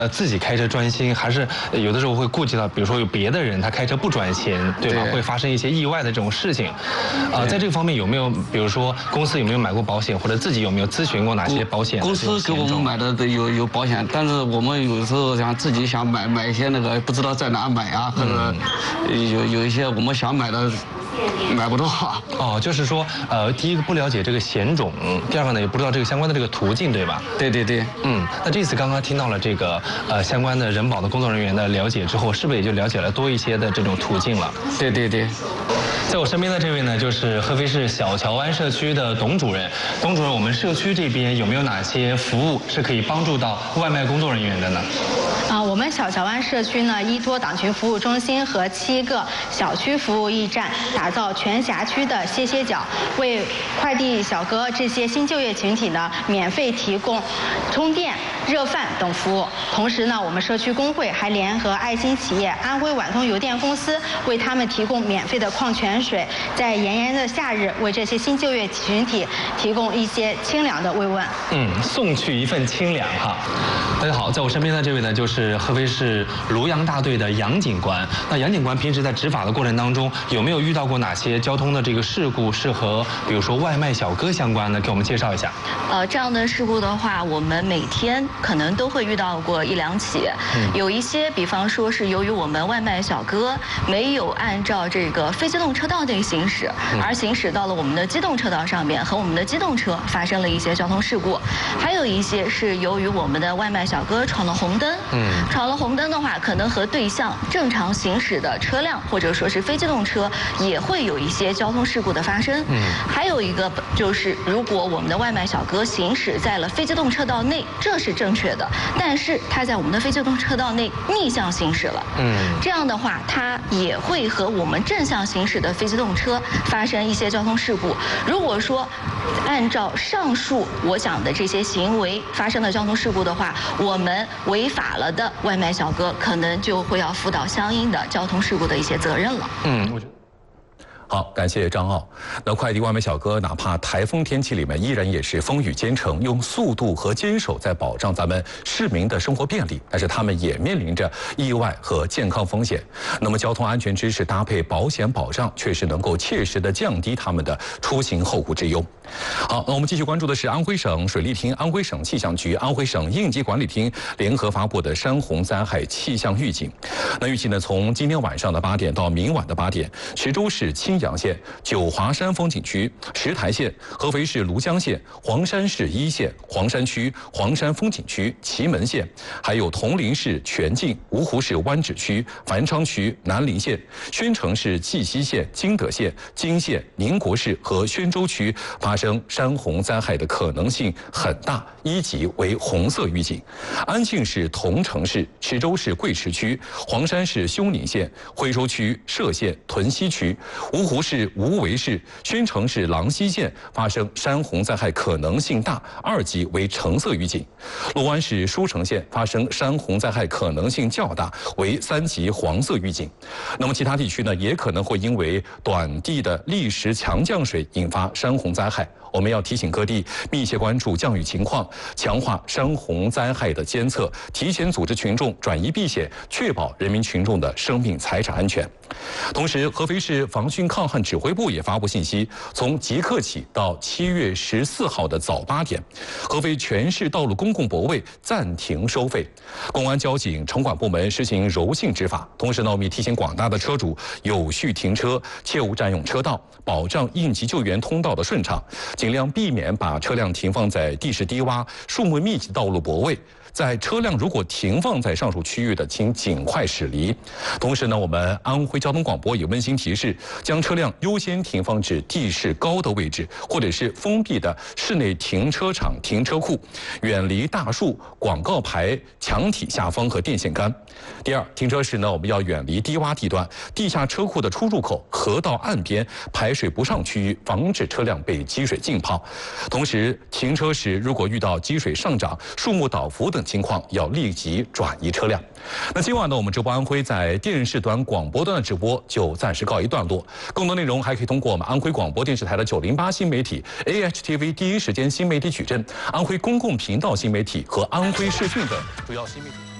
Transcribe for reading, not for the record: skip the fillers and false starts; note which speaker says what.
Speaker 1: 自己开车专心，还是有的时候会顾及到，比如说有别的人他开车不专心，对吧？会发生一些意外的这种事情。在这个方面有没有，比如说公司有没有买过保险，或者自己有没有咨询过哪些保险？
Speaker 2: 公司给我们买的有保险，但是我们有时候自己想买一些那个不知道在哪买啊，或者有一些我们想买的。买不到
Speaker 1: 哦，就是说，第一个不了解这个险种，第二个呢也不知道这个相关的这个途径，对吧？
Speaker 2: 对。
Speaker 1: 那这次刚刚听到了这个相关的人保的工作人员的了解之后，是不是也就了解了多一些的这种途径了？
Speaker 2: 对。
Speaker 1: 在我身边的这位呢，就是合肥市小桥湾社区的董主任。董主任，我们社区这边有没有哪些服务是可以帮助到外卖工作人员的呢？
Speaker 3: 我们小桥湾社区呢，依托党群服务中心和7个小区服务驿站，打造全辖区的歇歇脚，为快递小哥这些新就业群体呢，免费提供充电、热饭等服务。同时呢，我们社区工会还联合爱心企业安徽皖通邮电公司，为他们提供免费的矿泉水，在炎炎的夏日，为这些新就业群体提供一些清凉的慰问。
Speaker 1: 送去一份清凉哈。大家好，在我身边的这位呢，就是合肥市庐阳大队的杨警官。那杨警官平时在执法的过程当中，有没有遇到过哪些交通的这个事故是和比如说外卖小哥相关的？给我们介绍一下。
Speaker 4: 这样的事故的话，我们每天可能都会遇到过1、2起。有一些，比方说是由于我们外卖小哥没有按照这个非机动车道内行驶，而行驶到了我们的机动车道上面，和我们的机动车发生了一些交通事故。还有一些是由于我们的外卖小哥闯了红灯。闯了红灯的话，可能和对向正常行驶的车辆或者说是非机动车也会有一些交通事故的发生。还有一个就是，如果我们的外卖小哥行驶在了非机动车道内，这是正确的，但是他在我们的非机动车道内逆向行驶了。这样的话，他也会和我们正向行驶的非机动车发生一些交通事故。如果说按照上述我讲的这些行为发生的交通事故的话，我们违法了的外卖小哥可能就会要负到相应的交通事故的一些责任了。
Speaker 1: 我觉得。
Speaker 5: 好，感谢张奥。那快递外卖小哥，哪怕台风天气里面，依然也是风雨兼程，用速度和坚守在保障咱们市民的生活便利。但是他们也面临着意外和健康风险。那么交通安全知识搭配保险保障，确实能够切实的降低他们的出行后顾之忧。好，那我们继续关注的是安徽省水利厅、安徽省气象局、安徽省应急管理厅联合发布的山洪灾害气象预警。那预计呢，从今天晚上的8点到明晚的8点，池州市青阳县、九华山风景区、石台县、合肥市庐江县、黄山市一县、黄山区、黄山风景区、祁门县，还有铜陵市全境、芜湖市湾址区、繁昌区、南陵县、宣城市绩溪县、金德县、金县、宁国市和宣州区发生山洪灾害的可能性很大，1级为红色预警。安庆市桐城市、池州市贵池区、黄山市休宁县、徽州区歙县、屯溪区、芜湖市无为市、宣城市郎溪县发生山洪灾害可能性大，2级为橙色预警。六安市舒城县发生山洪灾害可能性较大，为3级黄色预警。那么其他地区呢，也可能会因为短地的砾石强降水引发山洪灾害。我们要提醒各地密切关注降雨情况，强化山洪灾害的监测，提前组织群众转移避险，确保人民群众的生命财产安全。同时，合肥市防汛抗旱指挥部也发布信息，从即刻起到7月14号的早8点，合肥全市道路公共泊位暂停收费。公安、交警、城管部门实行柔性执法。同时呢，我们也提醒广大的车主有序停车，切勿占用车道，保障应急救援通道的顺畅，尽量避免把车辆停放在地势低洼、树木密集的道路泊位。在车辆如果停放在上述区域的，请尽快驶离。同时呢，我们安徽交通广播也温馨提示，将车辆优先停放至地势高的位置，或者是封闭的室内停车场、停车库，远离大树、广告牌、墙体下方和电线杆。第二，停车时呢，我们要远离低洼地段、地下车库的出入口、河道岸边、排水不上区域，防止车辆被积水浸泡。同时，停车时如果遇到积水上涨、树木倒伏等情况，要立即转移车辆。那今晚呢，我们直播安徽在电视端、广播端的直播就暂时告一段落。更多内容还可以通过我们安徽广播电视台的908新媒体、AHTV 第一时间新媒体矩阵、安徽公共频道新媒体和安徽视讯等主要新媒体。